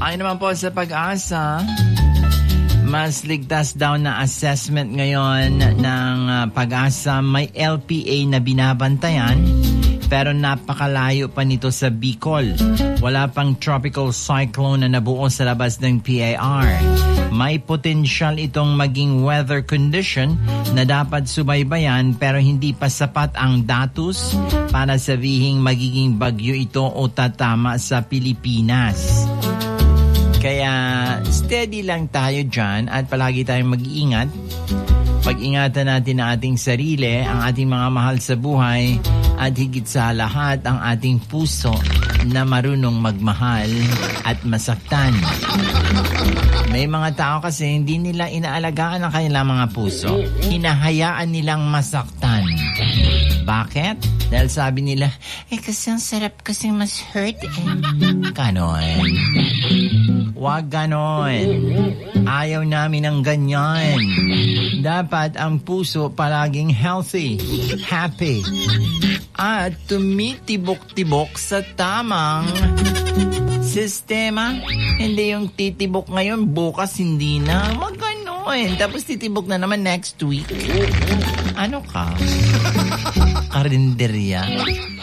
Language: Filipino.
Ayon naman po sa Pag-asa, mas ligtas daw na assessment ngayon ng Pag-asa. May LPA na binabantayan pero napakalayo pa nito sa Bicol. Wala pang tropical cyclone na nabuo sa labas ng PAR. May potensyal itong maging weather condition na dapat subaybayan pero hindi pa sapat ang datos para sabihing magiging bagyo ito o tatama sa Pilipinas. Kaya steady lang tayo dyan at palagi tayong mag-iingat. Pag-ingatan natin ang ating sarili, ang ating mga mahal sa buhay, at higit sa lahat ang ating puso na marunong magmahal at masaktan. May mga tao kasi hindi nila inaalagaan ang kanilang mga puso. Hinahayaan nilang masaktan. Bakit? Dahil sabi nila, kasi ang sarap kasi mas hurt Ganon. Wag ganon. Ayaw namin ng ganyan. Dapat ang puso palaging healthy, happy, at tumitibok-tibok sa tamang sistema. Hindi yung titibok ngayon, bukas hindi na. Wag ganon. Tapos titibok na naman next week. Ano ka? Karinderya.